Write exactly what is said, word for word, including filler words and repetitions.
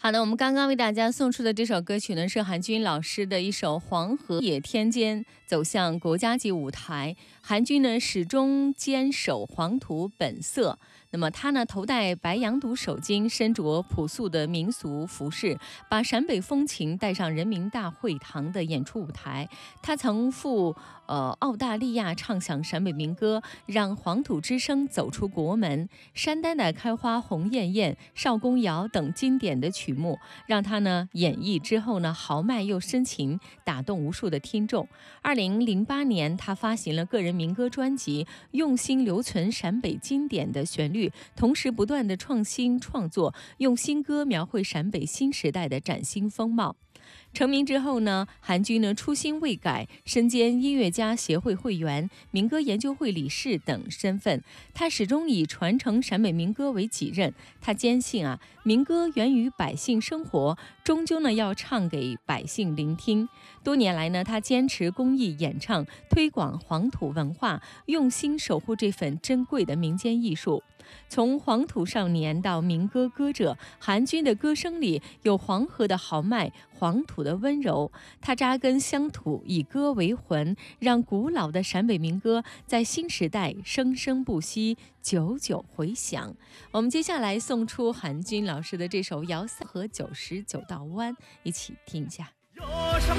好的，我们刚刚为大家送出的这首歌曲呢，是韩军老师的一首《黄河也天间》，走向国家级舞台。韩军呢始终坚守黄土本色，那么他呢头戴白羊肚手巾，身着朴素的民俗服饰，把陕北风情带上人民大会堂的演出舞台。他曾赴呃澳大利亚唱响陕北民歌，让黄土之声走出国门。山丹的开花红艳艳、少公谣等经典的曲目，让他呢演绎之后呢豪迈又深情，打动无数的听众。二零零八年，他发行了个人民歌专辑，用心留存陕北经典的旋律，同时不断的创新创作，用新歌描绘陕北新时代的崭新风貌。成名之后呢，韩军呢初心未改，身兼音乐家协会会员、民歌研究会理事等身份。他始终以传承陕北民歌为己任。他坚信啊，民歌源于百姓生活，终究呢要唱给百姓聆听。多年来呢，他坚持公益演唱，推广黄土文化，用心守护这份珍贵的民间艺术。从黄土少年到民歌歌者，韩军的歌声里有黄河的豪迈，黄土的温柔。他扎根乡土，以歌为魂，让古老的陕北民歌在新时代生生不息，久久回响。我们接下来送出韩军老师的这首《摇三河九十九道弯》，一起听一下。